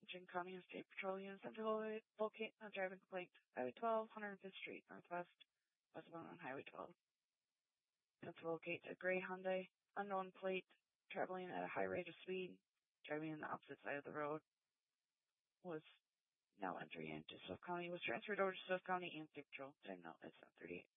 Michigan County and State Patrol units sent to locate a driving complaint. Highway 12, 105th Street, Northwest, westbound on Highway 12. Sent to locate a gray Hyundai, unknown plate, traveling at a high rate of speed, driving on the opposite side of the road. Was now entering into Swift County. Was transferred over to Swift County and State Patrol. Time now is 7:38.